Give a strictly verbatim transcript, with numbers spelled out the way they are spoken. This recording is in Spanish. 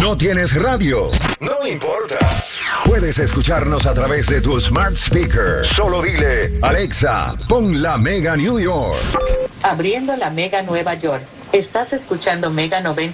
¿No tienes radio? No importa. Puedes escucharnos a través de tu smart speaker. Solo dile, Alexa, pon la Mega New York. Abriendo la Mega Nueva York. Estás escuchando Mega noventa.